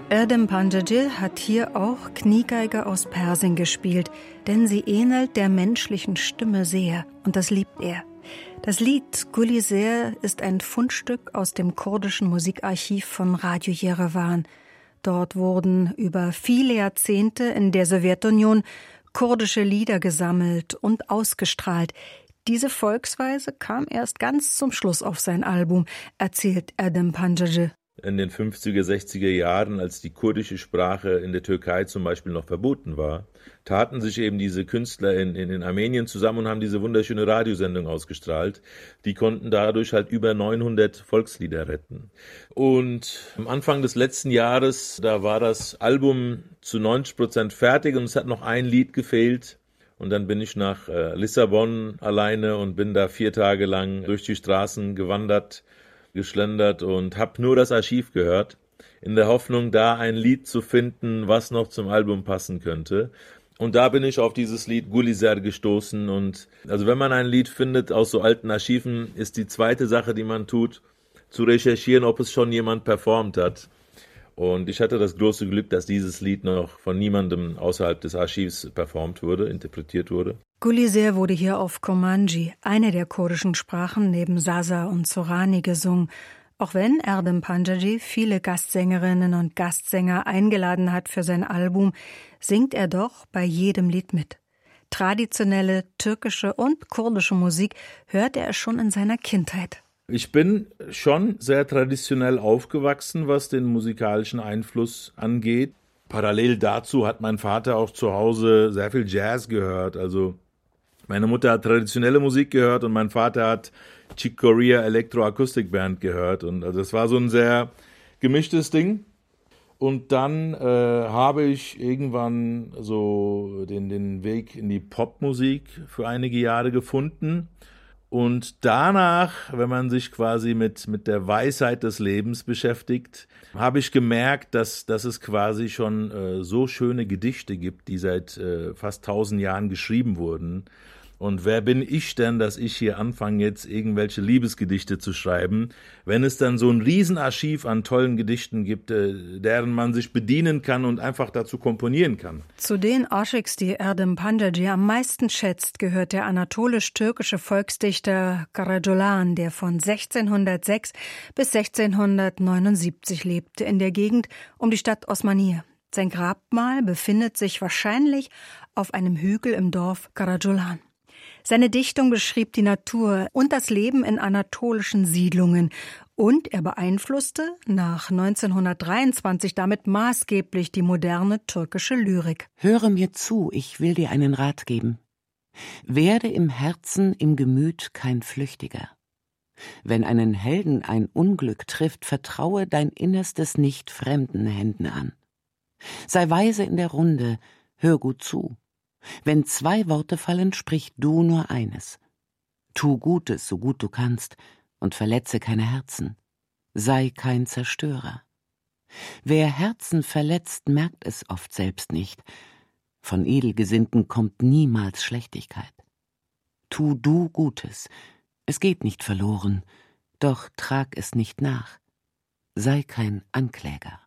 Erdem Panjadjil hat hier auch Kniegeige aus Persien gespielt, denn sie ähnelt der menschlichen Stimme sehr und das liebt er. Das Lied Gulizar ist ein Fundstück aus dem kurdischen Musikarchiv von Radio Jerewan. Dort wurden über viele Jahrzehnte in der Sowjetunion kurdische Lieder gesammelt und ausgestrahlt. Diese Volksweise kam erst ganz zum Schluss auf sein Album, erzählt Erdem Panjadjil. In den 50er, 60er Jahren, als die kurdische Sprache in der Türkei zum Beispiel noch verboten war, taten sich eben diese Künstler in Armenien zusammen und haben diese wunderschöne Radiosendung ausgestrahlt. Die konnten dadurch halt über 900 Volkslieder retten. Und am Anfang des letzten Jahres, da war das Album zu 90% fertig und es hat noch ein Lied gefehlt. Und dann bin ich nach Lissabon alleine und bin da 4 Tage lang durch die Straßen gewandert, geschlendert und habe nur das Archiv gehört, in der Hoffnung, da ein Lied zu finden, was noch zum Album passen könnte. Und da bin ich auf dieses Lied Gulizar gestoßen. Und also wenn man ein Lied findet aus so alten Archiven, ist die zweite Sache, die man tut, zu recherchieren, ob es schon jemand performt hat. Und ich hatte das große Glück, dass dieses Lied noch von niemandem außerhalb des Archivs performt wurde, interpretiert wurde. Gulizar wurde hier auf Kurmanji, eine der kurdischen Sprachen, neben Sasa und Sorani gesungen. Auch wenn Erdem Panjadjil viele Gastsängerinnen und Gastsänger eingeladen hat für sein Album, singt er doch bei jedem Lied mit. Traditionelle türkische und kurdische Musik hörte er schon in seiner Kindheit. Ich bin schon sehr traditionell aufgewachsen, was den musikalischen Einfluss angeht. Parallel dazu hat mein Vater auch zu Hause sehr viel Jazz gehört. Also meine Mutter hat traditionelle Musik gehört und mein Vater hat Chick Corea Elektroakustikband gehört. Und also das war so ein sehr gemischtes Ding. Und dann habe ich irgendwann so den Weg in die Popmusik für einige Jahre gefunden. Und danach, wenn man sich quasi mit der Weisheit des Lebens beschäftigt, habe ich gemerkt, dass es quasi schon so schöne Gedichte gibt, die seit fast 1000 Jahren geschrieben wurden. Und wer bin ich denn, dass ich hier anfange, jetzt irgendwelche Liebesgedichte zu schreiben, wenn es dann so ein Riesenarchiv an tollen Gedichten gibt, deren man sich bedienen kann und einfach dazu komponieren kann. Zu den Aşıks, die Erdem Panjadjil am meisten schätzt, gehört der anatolisch-türkische Volksdichter Karacaoğlan, der von 1606 bis 1679 lebte, in der Gegend um die Stadt Osmaniye. Sein Grabmal befindet sich wahrscheinlich auf einem Hügel im Dorf Karacaoğlan. Seine Dichtung beschrieb die Natur und das Leben in anatolischen Siedlungen und er beeinflusste nach 1923 damit maßgeblich die moderne türkische Lyrik. Höre mir zu, ich will dir einen Rat geben. Werde im Herzen, im Gemüt kein Flüchtiger. Wenn einen Helden ein Unglück trifft, vertraue dein Innerstes nicht fremden Händen an. Sei weise in der Runde, hör gut zu. Wenn 2 Worte fallen, sprich du nur eines. Tu Gutes, so gut du kannst, und verletze keine Herzen. Sei kein Zerstörer. Wer Herzen verletzt, merkt es oft selbst nicht. Von Edelgesinnten kommt niemals Schlechtigkeit. Tu du Gutes, es geht nicht verloren, doch trag es nicht nach. Sei kein Ankläger.